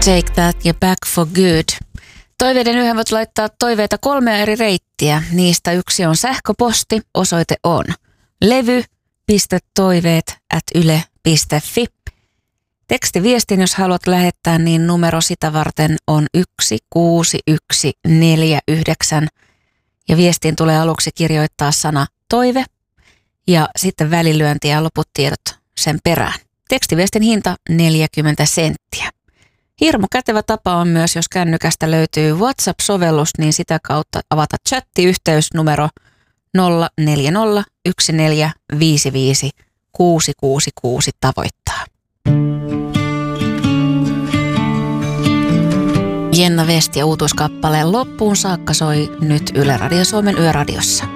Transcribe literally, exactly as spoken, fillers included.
Take That ja Back for Good. Toiveiden yhden voit laittaa toiveita kolmea eri reittiä. Niistä yksi on sähköposti, osoite on levy.toiveet at yle piste fi. Tekstiviestin, jos haluat lähettää, niin numero sitä varten on yksi kuusi yksi neljä yhdeksän. Ja viestiin tulee aluksi kirjoittaa sana toive ja sitten välilyönti ja loput tiedot sen perään. Tekstiviestin hinta neljäkymmentä senttiä. Hirmu kätevä tapa on myös, jos kännykästä löytyy WhatsApp-sovellus, niin sitä kautta avata chattiyhteys numero nolla neljä nolla yksi neljä viisi viisi kuusi kuusi kuusi tavoittaa. Jenna West ja uutuuskappaleen loppuun saakka soi nyt Yle Radio Suomen Yöradiossa.